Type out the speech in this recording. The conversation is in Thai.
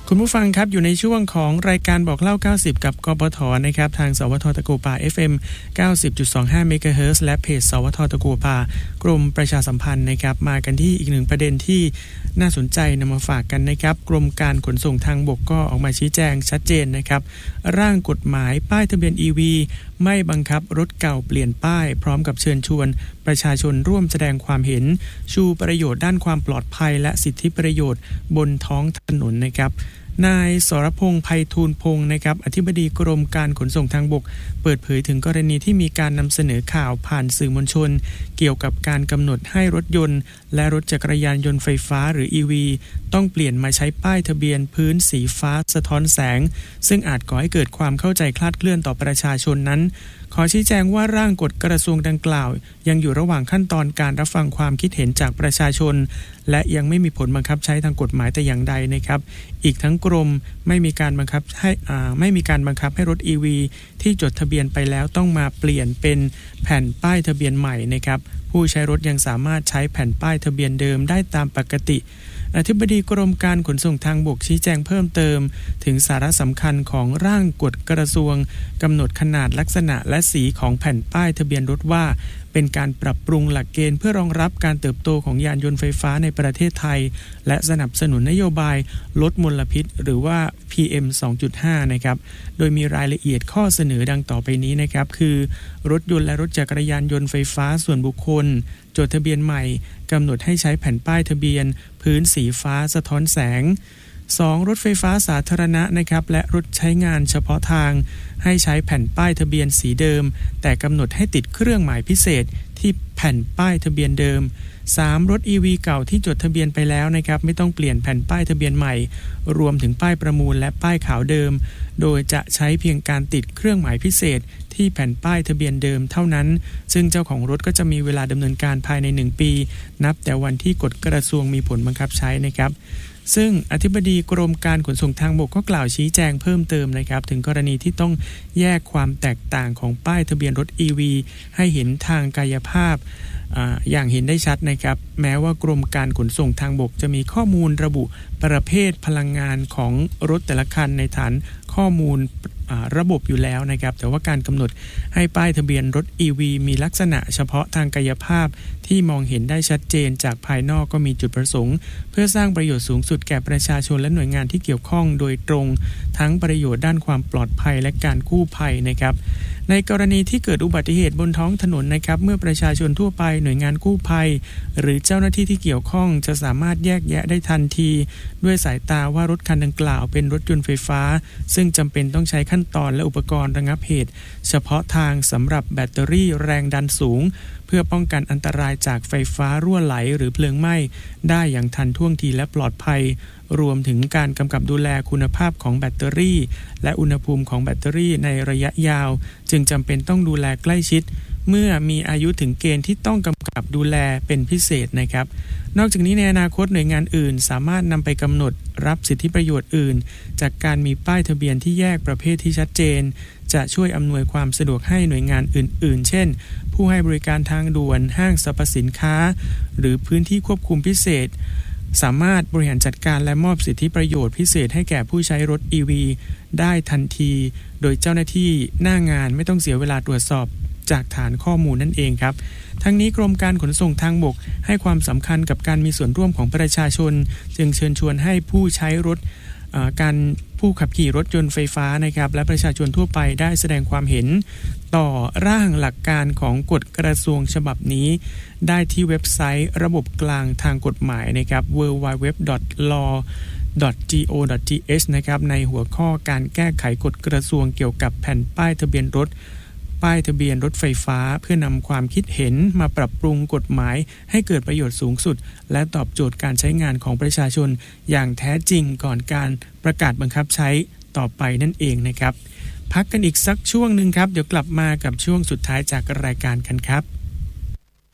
คุณผู้ฟังครับอยู่ในช่วงของรายการบอกเล่า90กับกปทนะครับทางสวทตะกัวป่า FM 90.25 เมกะเฮิรตซ์และเพจสวทตะกัวป่ากรมประชาสัมพันธ์นะครับมากันที่อีกหนึ่งประเด็นที่น่าสนใจนำมาฝากกันนะครับกรมการขนส่งทางบกก็ออกมาชี้แจงชัดเจนนะครับร่างกฎหมายป้ายทะเบียน EV ไม่บังคับรถเก่าเปลี่ยนป้ายพร้อมกับเชิญชวนประชาชนร่วมแสดงความเห็นชูประโยชน์ด้านความปลอดภัยและสิทธิประโยชน์บนท้องถนนนะครับนายสรพงษ์ไพฑูรย์พงษ์นะครับอธิบดีกรมการขนส่งทางบกเปิดเผยถึงกรณีที่มีการนำเสนอข่าวผ่านสื่อมวลชนเกี่ยวกับการกำหนดให้รถยนต์และรถจักรยานยนต์ไฟฟ้าหรือ EV ต้องเปลี่ยนมาใช้ป้ายทะเบียนพื้นสีฟ้าสะท้อนแสงซึ่งอาจก่อให้เกิดความเข้าใจคลาดเคลื่อนต่อประชาชนนั้นขอชี้แจงว่าร่างกฎกระทรวงดังกล่าวยังอยู่ระหว่างขั้นตอนการรับฟังความคิดเห็นจากประชาชนและยังไม่มีผลบังคับใช้ทางกฎหมายแต่อย่างใดนะครับอีกทั้งกรมไม่มีการบังคับให้รถ EV ที่จดทะเบียนไปแล้วต้องมาเปลี่ยนเป็นแผ่นป้ายทะเบียนใหม่นะครับผู้ใช้รถยังสามารถใช้แผ่นป้ายทะเบียนเดิมได้ตามปกติอธิบดีกรมการขนส่งทางบกชี้แจงเพิ่มเติมถึงสาระสำคัญของร่างกฎกระทรวงกำหนดขนาดลักษณะและสีของแผ่นป้ายทะเบียนรถว่าเป็นการปรับปรุงหลักเกณฑ์เพื่อรองรับการเติบโตของยานยนต์ไฟฟ้าในประเทศไทยและสนับสนุนนโยบายลดมลพิษหรือว่า PM 2.5 นะครับโดยมีรายละเอียดข้อเสนอดังต่อไปนี้นะครับคือรถยนต์และรถจักรยานยนต์ไฟฟ้าส่วนบุคคลจดทะเบียนใหม่กำหนดให้ใช้แผ่นป้ายทะเบียนพื้นสีฟ้าสะท้อนแสง 2. รถไฟฟ้าสาธารณะนะครับและรถใช้งานเฉพาะทางให้ใช้แผ่นป้ายทะเบียนสีเดิมแต่กำหนดให้ติดเครื่องหมายพิเศษที่แผ่นป้ายทะเบียนเดิม 3. รถ EV เก่าที่จดทะเบียนไปแล้วนะครับไม่ต้องเปลี่ยนแผ่นป้ายทะเบียนใหม่รวมถึงป้ายประมูลและป้ายขาวเดิมโดยจะใช้เพียงการติดเครื่องหมายพิเศษที่แผ่นป้ายทะเบียนเดิมเท่านั้นซึ่งเจ้าของรถก็จะมีเวลาดำเนินการภายใน1ปีนับแต่วันที่กฎกระทรวงมีผลบังคับใช้นะครับซึ่งอธิบดีกรมการขนส่งทางบกก็กล่าวชี้แจงเพิ่มเติมนะครับถึงกรณีที่ต้องแยกความแตกต่างของป้ายทะเบียนรถ EV ให้เห็นทางกายภาพอย่างเห็นได้ชัดนะครับแม้ว่ากรมการขนส่งทางบกจะมีข้อมูลระบุประเภทพลังงานของรถแต่ละคันในฐานข้อมูลระบบอยู่แล้วนะครับแต่ว่าการกำหนดให้ป้ายทะเบียนรถ EV มีลักษณะเฉพาะทางกายภาพที่มองเห็นได้ชัดเจนจากภายนอกก็มีจุดประสงค์เพื่อสร้างประโยชน์สูงสุดแก่ประชาชนและหน่วยงานที่เกี่ยวข้องโดยตรงทั้งประโยชน์ด้านความปลอดภัยและการกู้ภัยนะครับในกรณีที่เกิดอุบัติเหตุบนท้องถนนนะครับเมื่อประชาชนทั่วไปหน่วยงานกู้ภัยหรือเจ้าหน้าที่ที่เกี่ยวข้องจะสามารถแยกแยะได้ทันทีด้วยสายตาว่ารถคันดังกล่าวเป็นรถยนต์ไฟฟ้าซึ่งจำเป็นต้องใช้ขั้นตอนและอุปกรณ์ระงับเหตุเฉพาะทางสำหรับแบตเตอรี่แรงดันสูงเพื่อป้องกันอันตรายจากไฟฟ้ารั่วไหลหรือเพลิงไหม้ได้อย่างทันท่วงทีและปลอดภัยรวมถึงการกำกับดูแลคุณภาพของแบตเตอรี่และอุณหภูมิของแบตเตอรี่ในระยะยาวจึงจำเป็นต้องดูแลใกล้ชิดเมื่อมีอายุถึงเกณฑ์ที่ต้องกำกับดูแลเป็นพิเศษนะครับนอกจากนี้ในอนาคตหน่วยงานอื่นสามารถนำไปกำหนดรับสิทธิประโยชน์อื่นจากการมีป้ายทะเบียนที่แยกประเภทที่ชัดเจนจะช่วยอำนวยความสะดวกให้หน่วยงานอื่นๆเช่นผู้ให้บริการทางด่วนห้างสรรพสินค้าหรือพื้นที่ควบคุมพิเศษสามารถบริหารจัดการและมอบสิทธิประโยชน์พิเศษให้แก่ผู้ใช้รถ EV ได้ทันทีโดยเจ้าหน้าที่หน้างานไม่ต้องเสียเวลาตรวจสอบจากฐานข้อมูลนั่นเองครับทั้งนี้กรมการขนส่งทางบกให้ความสำคัญกับการมีส่วนร่วมของประชาชนจึงเชิญชวนให้ผู้ใช้รถผู้ขับขี่รถยนต์ไฟฟ้านะครับและประชาชนทั่วไปได้แสดงความเห็นต่อร่างหลักการของกฎกระทรวงฉบับนี้ได้ที่เว็บไซต์ระบบกลางทางกฎหมายนะครับ www.law.go.th นะครับในหัวข้อการแก้ไขกฎกระทรวงเกี่ยวกับแผ่นป้ายทะเบียนรถป้ายทะเบียนรถไฟฟ้าเพื่อนำความคิดเห็นมาปรับปรุงกฎหมายให้เกิดประโยชน์สูงสุดและตอบโจทย์การใช้งานของประชาชนอย่างแท้จริงก่อนการประกาศบังคับใช้ต่อไปนั่นเองนะครับพักกันอีกสักช่วงนึงครับเดี๋ยวกลับมากับช่วงสุดท้ายจากรายการกันครับ